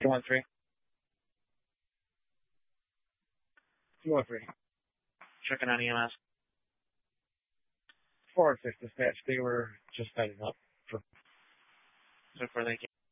213. 213. Checking on EMS. 406 dispatch. They were just setting up for. So far, thank you.